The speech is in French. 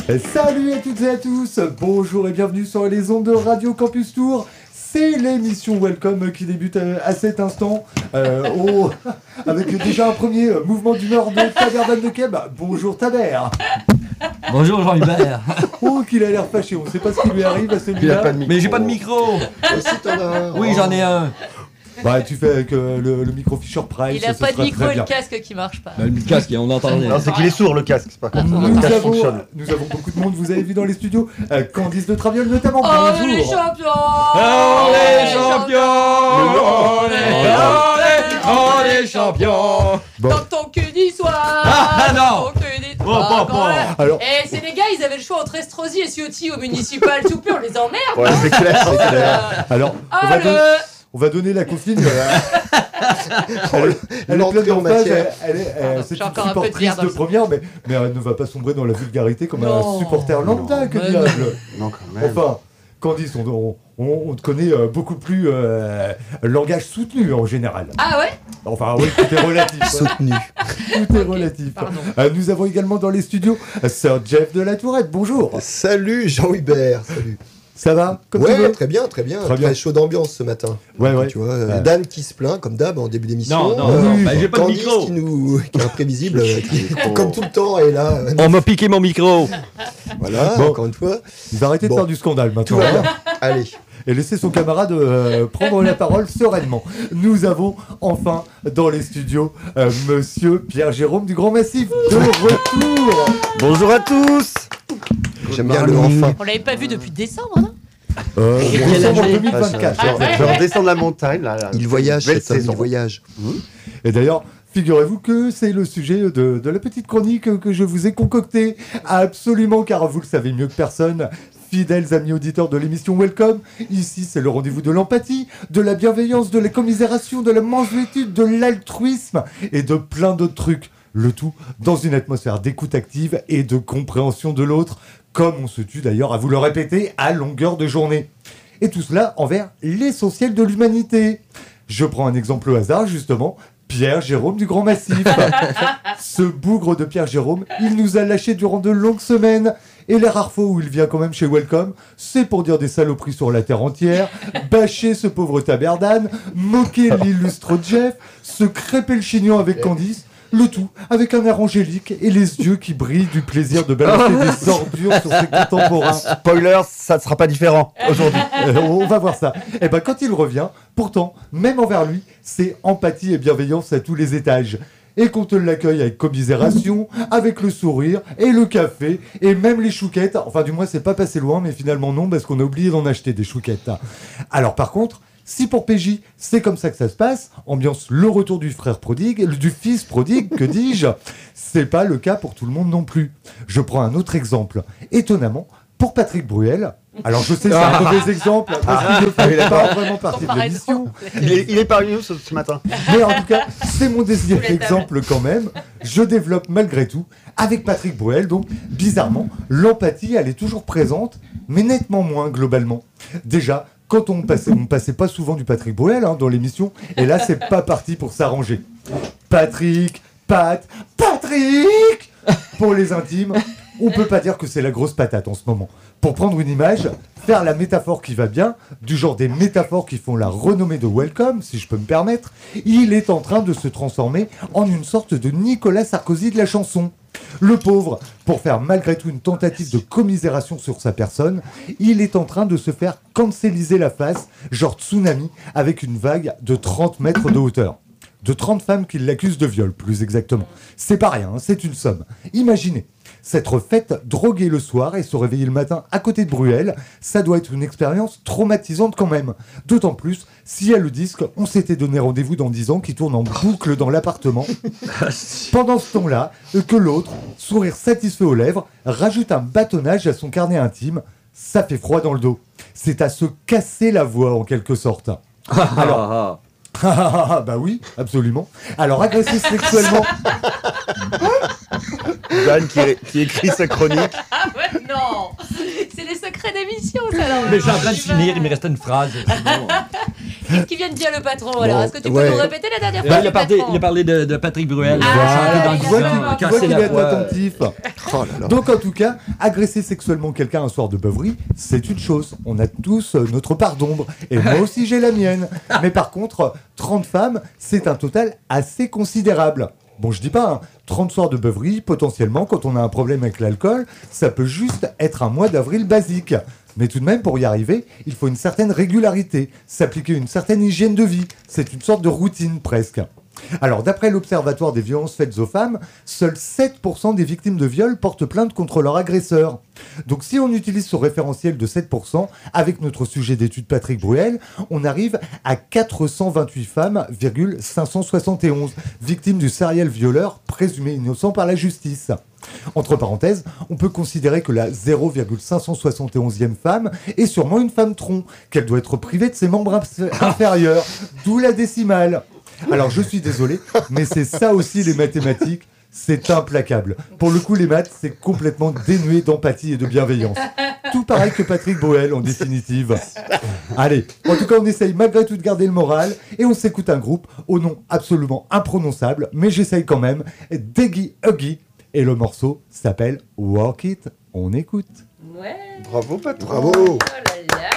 Salut à toutes et à tous, bonjour et bienvenue sur les ondes de Radio Campus Tour. C'est l'émission Welcome qui débute à cet instant avec déjà un premier mouvement d'humeur de Taberdan de Keb. Bonjour Taber. Bonjour Jean-Hubert. Oh qu'il a l'air fâché, on ne sait pas ce qui lui arrive à celui-là. Mais j'ai pas de micro. Oui j'en ai un. Bah tu fais avec le micro Fisher Price. Il a pas de micro et le casque qui marche pas. Le casque, on entend rien. Non, c'est qu'il est sourd le casque, c'est pas comme ça. Nous avons beaucoup de monde, vous avez vu dans les studios, Candice de Traviole notamment. Oh Bonjour. les champions. Oh les champions. Bon. Tant que ton cul d'y soit. Ah, non. Ton cul d'y soit. Bon. Alors, Et c'est les gars, ils avaient le choix entre Estrosi et Ciotti au municipal tout pur, on les emmerde. Ouais, c'est clair, c'est clair. alors on va donner la consigne. Elle est pleine d'emphase, c'est j'ai une encore un peu de bière supportrice dans de le sang. première, mais elle ne va pas sombrer dans la vulgarité comme un Non. supporter lambda, que Mais diable. Non, quand même. Enfin, Candice, on te connaît beaucoup plus langage soutenu en général. Ah ouais. Enfin, oui, tout est relatif. Soutenu. Tout est relatif. Pardon. Nous avons également dans les studios Sir Jeff de la Tourette. Bonjour. Salut Jean-Hubert, salut. Ça va comme tu Ouais, veux très bien. Très bien. Très chaud d'ambiance ce matin. Ouais. Tu vois, Dan qui se plaint, comme d'hab, en début d'émission. Non, j'ai pas de Candice micro. qui est imprévisible, qui, comme tout le temps, est là. On m'a piqué mon micro. Voilà, Bon. encore une fois. Il va arrêter de Bon. faire du scandale Tout maintenant. va bien. Allez. Et laisser son camarade prendre la parole sereinement. Nous avons enfin dans les studios Monsieur Pierre-Jérôme du Grand Massif de retour. Bonjour à tous. J'aime bien le enfin. On l'avait pas vu depuis décembre, non? Décembre 2024. Je vais redescendre la montagne là. Il voyage, Belle cet homme, saison. il voyage. Et d'ailleurs, figurez-vous que c'est le sujet de la petite chronique que je vous ai concoctée. Absolument, car vous le savez mieux que personne. Fidèles amis auditeurs de l'émission Welcome, ici c'est le rendez-vous de l'empathie, de la bienveillance, de la commisération, de la mansuétude, de l'altruisme et de plein d'autres trucs. Le tout dans une atmosphère d'écoute active et de compréhension de l'autre, comme on se tue d'ailleurs à vous le répéter à longueur de journée. Et tout cela envers l'essentiel de l'humanité. Je prends un exemple au hasard justement, Pierre-Jérôme du Grand Massif. Ce bougre de Pierre-Jérôme, il nous a lâché durant de longues semaines. Et les rares fois où il vient quand même chez Welcome, c'est pour dire des saloperies sur la terre entière, bâcher ce pauvre Taberdan, moquer l'illustre Jeff, se crêper le chignon avec Candice, le tout avec un air angélique et les yeux qui brillent du plaisir de balancer des ordures sur ses contemporains. Spoiler, ça ne sera pas différent aujourd'hui. On va voir ça. Et ben quand il revient, pourtant, même envers lui, c'est empathie et bienveillance à tous les étages. Et qu'on te l'accueille avec commisération, avec le sourire, et le café, et même les chouquettes. Enfin, du moins, c'est pas passé loin, mais finalement non, parce qu'on a oublié d'en acheter des chouquettes. Alors par contre, si pour PJ, c'est comme ça que ça se passe, ambiance le retour du frère prodigue, du fils prodigue, que dis-je, c'est pas le cas pour tout le monde non plus. Je prends un autre exemple. Étonnamment, pour Patrick Bruel, alors je sais, c'est un mauvais exemple, parce qu'il ne fait pas vraiment partie de l'émission. Il est parmi nous ce matin. Mais en tout cas, c'est mon désiré exemple quand même. Je développe malgré tout avec Patrick Bruel. Donc, bizarrement, l'empathie, elle est toujours présente, mais nettement moins globalement. Déjà, quand on passait pas souvent du Patrick Bruel dans l'émission, et là, c'est pas parti pour s'arranger. Patrick, Patrick pour les intimes, on peut pas dire que c'est la grosse patate en ce moment. Pour prendre une image, faire la métaphore qui va bien, du genre des métaphores qui font la renommée de Welcome, si je peux me permettre, il est en train de se transformer en une sorte de Nicolas Sarkozy de la chanson. Le pauvre, pour faire malgré tout une tentative de commisération sur sa personne, il est en train de se faire cancéliser la face, genre tsunami, avec une vague de 30 mètres de hauteur. De 30 femmes qui l'accusent de viol, plus exactement. C'est pas rien, c'est une somme. Imaginez, s'être faite droguer le soir et se réveiller le matin à côté de Bruel, ça doit être une expérience traumatisante quand même. D'autant plus, si à le disque, on s'était donné rendez-vous dans 10 ans qui tourne en boucle dans l'appartement. Pendant ce temps-là, que l'autre, sourire satisfait aux lèvres, rajoute un bâtonnage à son carnet intime. Ça fait froid dans le dos. C'est à se casser la voix en quelque sorte. Alors... bah oui, absolument. Alors agresser sexuellement... Dan qui écrit sa chronique. Ah ouais, non. C'est les secrets d'émission, ça, là. Mais je suis en train de finir, il me reste une phrase. Qu'est-ce qu'il vient de dire le patron alors? Est-ce que tu peux ouais. nous répéter la dernière fois? Ben, le patron il a parlé de Patrick Bruel. Ah, chanter dans le tu Tu vois divan, d'accord. qu'il casser qu'il la est voix. attentif. Oh là là. Donc en tout cas, agresser sexuellement quelqu'un un soir de beuverie, c'est une chose. On a tous notre part d'ombre. Et moi aussi j'ai la mienne. Mais par contre, 30 femmes, c'est un total assez considérable. Bon, je dis pas, hein, 30 soirs de beuverie, potentiellement, quand on a un problème avec l'alcool, ça peut juste être un mois d'avril basique. Mais tout de même, pour y arriver, il faut une certaine régularité, s'appliquer une certaine hygiène de vie. C'est une sorte de routine presque. Alors, d'après l'Observatoire des violences faites aux femmes, seuls 7% des victimes de viol portent plainte contre leur agresseur. Donc, si on utilise ce référentiel de 7%, avec notre sujet d'étude Patrick Bruel, on arrive à 428 femmes, 571 victimes du serial violeur présumé innocent par la justice. Entre parenthèses, on peut considérer que la 0,571e femme est sûrement une femme tronc, qu'elle doit être privée de ses membres inférieurs, d'où la décimale. Alors je suis désolé, mais c'est ça aussi les mathématiques, c'est implacable. Pour le coup, les maths, c'est complètement dénué d'empathie et de bienveillance. Tout pareil que Patrick Bruel, en définitive. Allez, en tout cas, on essaye malgré tout de garder le moral et on s'écoute un groupe au nom absolument imprononçable, mais j'essaye quand même, Deggy Huggy, et le morceau s'appelle Walk It. On écoute. Ouais. Bravo, patron. Bravo. Oh là là.